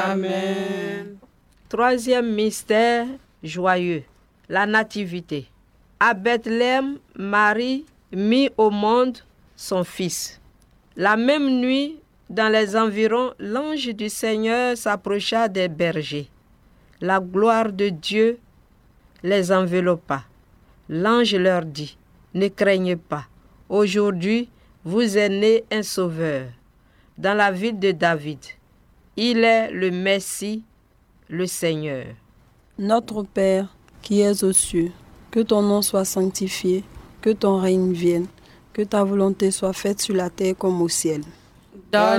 Amen. Troisième mystère joyeux, la nativité. À Bethléem, Marie mit au monde son fils. La même nuit, dans les environs, l'ange du Seigneur s'approcha des bergers. La gloire de Dieu les enveloppa. L'ange leur dit, « Ne craignez pas, aujourd'hui vous est né un sauveur dans la ville de David. Il est le Messie, le Seigneur. » Notre Père, qui es aux cieux, que ton nom soit sanctifié, que ton règne vienne, que ta volonté soit faite sur la terre comme au ciel. Donne